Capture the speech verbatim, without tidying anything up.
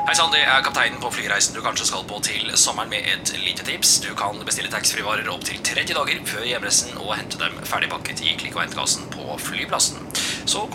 Hei sann, det er kapteinen på flyreisen du kanskje skal på til sommeren med et lite tips. Du kan bestille taxfree-varer opp til tretti dager før hjemreisen og hente dem ferdigpakket i klikk- og hentkassen på flyplassen. Så